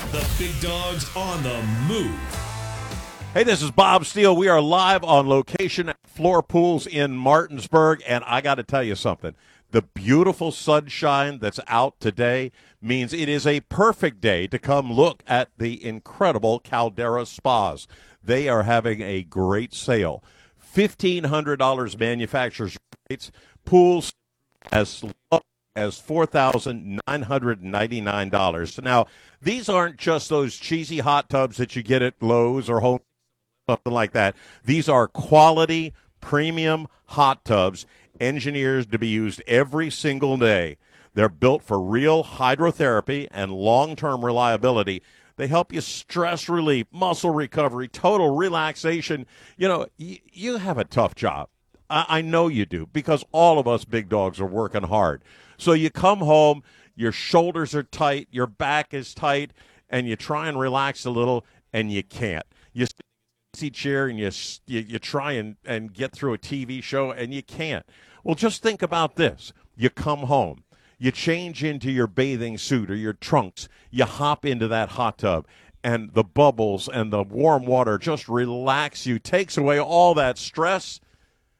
The big dog's on the move. Hey, this is Bob Steele. We are live on location at Floor Pools in Martinsburg, and I got to tell you something. The beautiful sunshine that's out today means it is a perfect day to come look at the incredible Caldera Spas. They are having a great sale. $1,500 manufacturer's rates, pools as low as $4,999. So now, these aren't just those cheesy hot tubs that you get at Lowe's or Home, something like that. These are quality, premium hot tubs engineered to be used every single day. They're built for real hydrotherapy and long-term reliability. They help you stress relief, muscle recovery, total relaxation. You know, you have a tough job. I know you do, because all of us big dogs are working hard. So you come home, your shoulders are tight, your back is tight, and you try and relax a little, and you can't. You sit in an easy chair, and you try and get through a TV show, and you can't. Well, just think about this. You come home. You change into your bathing suit or your trunks. You hop into that hot tub, and the bubbles and the warm water just relax you, takes away all that stress,